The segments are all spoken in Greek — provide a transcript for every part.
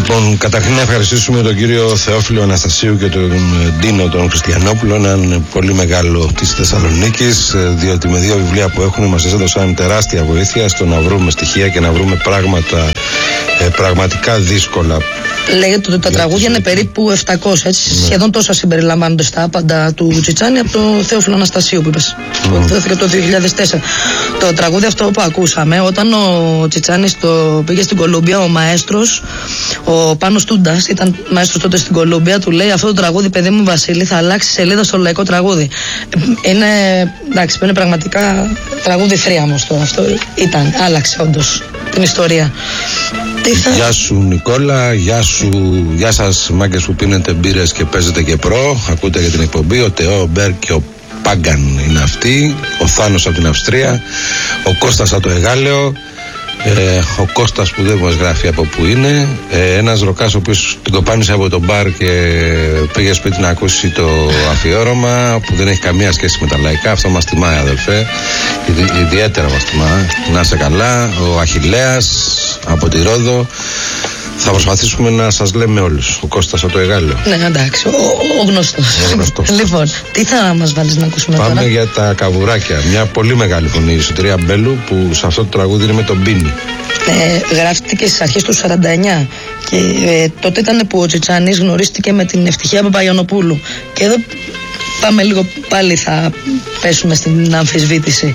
Λοιπόν, καταρχήν να ευχαριστήσουμε τον κύριο Θεόφιλο Αναστασίου και τον Ντίνο τον Χριστιανόπουλο, έναν πολύ μεγάλο της Θεσσαλονίκης, διότι με 2 βιβλία που έχουν μας έδωσαν τεράστια βοήθεια στο να βρούμε στοιχεία και να βρούμε πράγματα πραγματικά δύσκολα. Λέγεται ότι τα τραγούδια είναι περίπου 700, έτσι, σχεδόν τόσα συμπεριλαμβάνονται στα άπαντα του Τσιτσάνη από τον Θεόφιλο Αναστασίου που είπες, που εκδόθηκε το 2004. Το τραγούδι αυτό που ακούσαμε, όταν ο Τσιτσάνης πήγε στην Κολούμπια, ο μαέστρος, ο Πάνος Τούντας, ήταν μαέστρος τότε στην Κολούμπια, του λέει: αυτό το τραγούδι, παιδί μου Βασίλη, θα αλλάξει σελίδα στο λαϊκό τραγούδι. Είναι πραγματικά τραγούδι θρίαμος το αυτό. Άλλαξε όντως την ιστορία. Γεια σου Νικόλα, γεια σας μάγκες που πίνετε μπύρες και παίζετε και προ. Ακούτε για την εκπομπή. Ο Τεό Μπέρ και ο Πάγκαν είναι αυτοί. Ο Θάνος από την Αυστρία. Ο Κώστας από το Εγάλεο. Ο Κώστας που δεν μας γράφει από που είναι. Ένας ροκάς ο οποίος την κοπάνισε από το μπαρ και πήγε σπίτι να ακούσει το αφιέρωμα, που δεν έχει καμία σχέση με τα λαϊκά. Αυτό μας τιμάει, αδελφέ, ιδιαίτερα μας τιμάει. Να είσαι καλά. Ο Αχιλλέας από τη Ρόδο. Θα προσπαθήσουμε να σας λέμε όλους. Ο Κώστας από το Εγάλεο. Ναι, εντάξει, ο γνωστός. Λοιπόν, τι θα μας βάλεις να ακούσουμε τώρα? Πάμε για τα Καβουράκια. Μια πολύ μεγάλη φωνή, η Σωτηρία Μπέλου, που σε αυτό το τραγούδι είναι με τον Μπίνι. Γράφτηκε στις αρχές του 49 και τότε ήταν που ο Τσιτσάνης γνωρίστηκε με την Ευτυχία Παπαγιαννοπούλου. Και εδώ πάμε λίγο, πάλι θα πέσουμε στην αμφισβήτηση.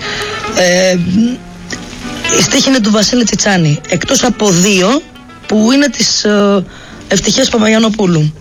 Η στίχη είναι του Βασίλη Τσιτσάνη, εκτός από 2 που είναι της Ευτυχίας Παπαγιαννοπούλου.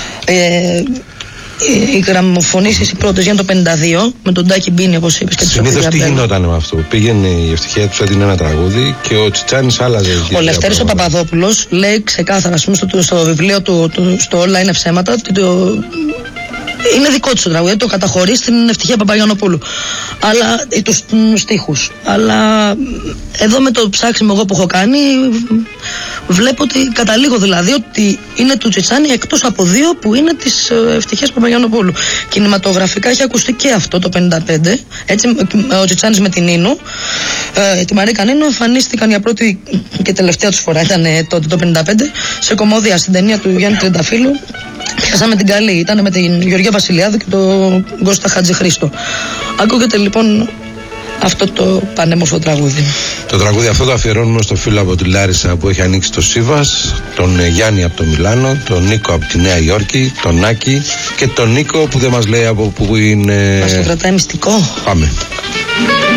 Οι γραμμοφωνήσεις οι πρώτες για το 52 με τον Τάκη Μπίνι, όπως είπες, και συνήθως τι γινόταν με αυτό? Πήγαινε η Ευτυχία, τους έδινε ένα τραγούδι και ο Τσιτσάνης άλλαζε. Ο Λευτέρης ο Παπαδόπουλος λέει ξεκάθαρα, ας πούμε, στο βιβλίο του, στο Όλα είναι ψέματα, ότι είναι δικό του το τραγούδι, το καταχωρεί στην Ευτυχία Παπαγιαννοπούλου. Αλλά τους στίχους. Αλλά εδώ με το ψάξιμο εγώ που έχω κάνει, βλέπω ότι καταλήγω δηλαδή ότι είναι του Τσιτσάνη, εκτός από 2 που είναι της Ευτυχίας Παπαγιαννοπούλου. Κινηματογραφικά έχει ακουστεί και αυτό το 55. Έτσι, ο Τσιτσάνης με την Νίνου, τη Μαρίκα Νίνου, εμφανίστηκαν για πρώτη και τελευταία τους φορά, ήταν τότε το 55, σε κομμώδια στην ταινία του Γιάννη Τρενταφύλου. Πιάσαμε την καλή, ήταν με την Γεωργία Βασιλιάδου και τον Κώστα Χατζηχρήστο. Ακούγεται λοιπόν αυτό το πανέμορφο τραγούδι. Το τραγούδι αυτό το αφιερώνουμε στο φίλο από τη Λάρισα που έχει ανοίξει το Σίβας, τον Γιάννη από το Μιλάνο, τον Νίκο από τη Νέα Υόρκη, τον Άκη και τον Νίκο που δεν μας λέει από που είναι. Μας το κρατάει μυστικό. Πάμε.